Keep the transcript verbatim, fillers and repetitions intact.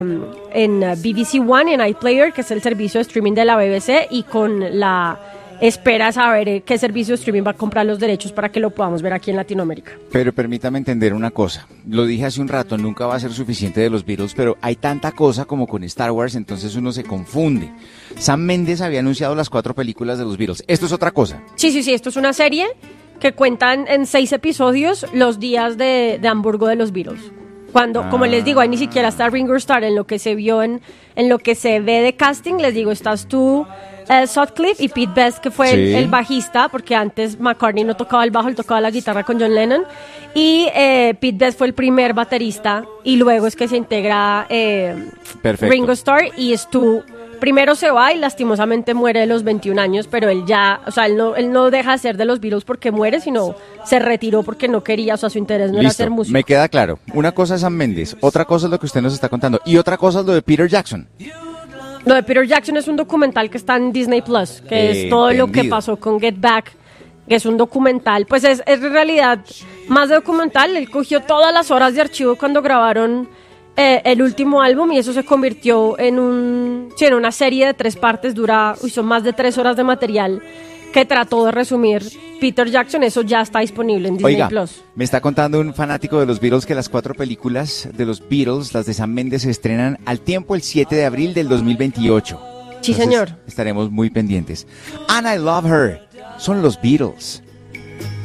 en B B C One, en iPlayer, que es el servicio de streaming de la B B C, y con la espera de saber qué servicio de streaming va a comprar los derechos para que lo podamos ver aquí en Latinoamérica. Pero permítame entender una cosa, lo dije hace un rato, nunca va a ser suficiente de los Beatles, pero hay tanta cosa como con Star Wars, entonces uno se confunde. Sam Mendes había anunciado las cuatro películas de los Beatles, ¿esto es otra cosa? Sí, sí, sí, esto es una serie que cuentan en seis episodios los días de, de Hamburgo de los Beatles. Cuando, ah. como les digo, ahí ni siquiera está Ringo Starr en lo que se vio, en, en lo que se ve de casting, les digo, estás tú, uh, Sutcliffe y Pete Best, que fue sí. el, el bajista, porque antes McCartney no tocaba el bajo, él tocaba la guitarra con John Lennon, y eh, Pete Best fue el primer baterista, y luego es que se integra eh, Ringo Starr, y Stu primero se va y lastimosamente muere de los veintiún años, pero él ya, o sea, él no, él no deja de ser de los Beatles porque muere, sino se retiró porque no quería, o sea, su interés no Listo, era ser músico. Me queda claro. Una cosa es Sam Mendes, otra cosa es lo que usted nos está contando, y otra cosa es lo de Peter Jackson. Lo de Peter Jackson es un documental que está en Disney Plus, que eh, es todo entendido. Lo que pasó con Get Back, que es un documental, pues es, es en realidad más de documental. Él cogió todas las horas de archivo cuando grabaron Eh, el último álbum y eso se convirtió en un sí, en una serie de tres partes, dura, uy, son más de tres horas de material que trató de resumir Peter Jackson. Eso ya está disponible en Disney Oiga, Plus. Me está contando un fanático de los Beatles que las cuatro películas de los Beatles, las de Sam Mendes, se estrenan al tiempo el siete de abril del dos mil veintiocho. Sí, Entonces, señor. Estaremos muy pendientes. And I Love Her, son los Beatles.